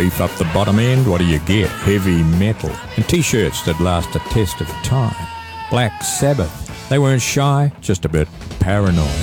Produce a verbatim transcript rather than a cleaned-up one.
beef up the bottom end, what do you get? Heavy metal. And t-shirts that last a test of time. Black Sabbath. They weren't shy, just a bit paranoid.